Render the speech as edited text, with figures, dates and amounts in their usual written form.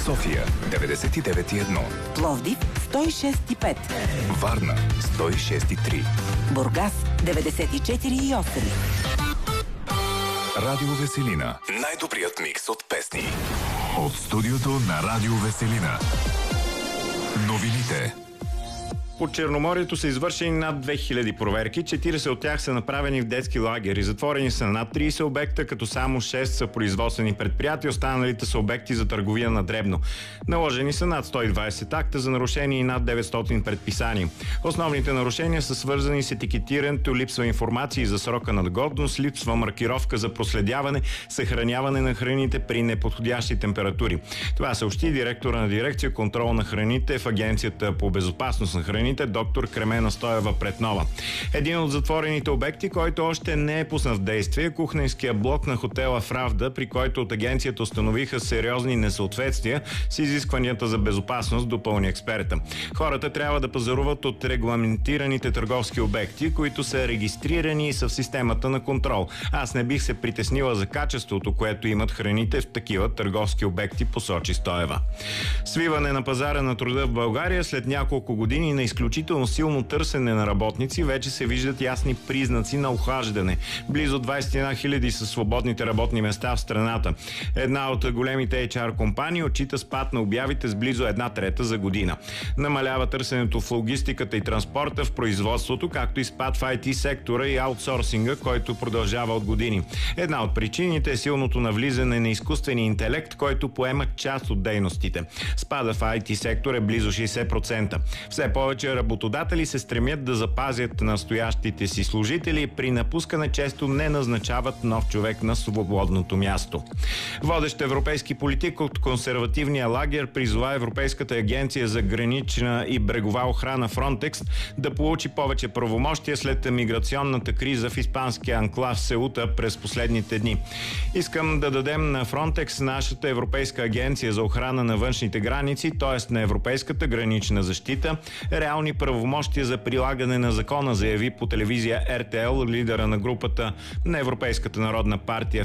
София 99,1, Пловдив 106,5, Варна 106,3, Бургас 94,8. Радио Веселина. Най-добрият микс от песни. От студиото на Радио Веселина. Новините. По Черноморието са извършени над 2000 проверки, 40 от тях са направени в детски лагери. Затворени са над 30 обекта, като само 6 са производствени предприятия, останалите са обекти за търговия на дребно. Наложени са над 120 акта за нарушения и над 900 предписания. Основните нарушения са свързани с етикетирането, липсва информация за срока на годност, липсва маркировка за проследяване, съхраняване на храните при неподходящи температури. Това съобщи директора на дирекция контрол на храните в Агенцията по безопасност на храните доктор Кремена Стоева Претнова. Един от затворените обекти, който още не е пуснат в действие, е кухненския блок на хотела Фравда, при който от агенцията установиха сериозни несъответствия с изискванията за безопасност, допълни експерта. Хората трябва да пазаруват от регламентираните търговски обекти, които са регистрирани и са в системата на контрол. Аз не бих се притеснила за качеството, което имат храните в такива търговски обекти, посочи Стоева. Свиване на пазара на труда в България след няколко години на изключително силно търсене на работници вече се виждат ясни признаци на охлаждане. Близо 21 000 са свободните работни места в страната. Една от големите HR компании отчита спад на обявите с близо 1/3 за година. Намалява търсенето в логистиката и транспорта, в производството, както и спад в IT сектора и аутсорсинга, който продължава от години. Една от причините е силното навлизане на изкуствения интелект, който поема част от дейностите. Спада в IT сектор е близо 60%. Все повече работодатели се стремят да запазят настоящите си служители, при напускане често не назначават нов човек на свободното място. Водещ европейски политик от консервативния лагер призова Европейската агенция за гранична и брегова охрана Frontex да получи повече правомощия след миграционната криза в испанския анклав Сеута през последните дни. Искам да дадем на Frontex, нашата Европейска агенция за охрана на външните граници, т.е. на Европейската гранична защита, реални правомощия за прилагане на закона, заяви по телевизия РТЛ лидера на групата на Европейската народна партия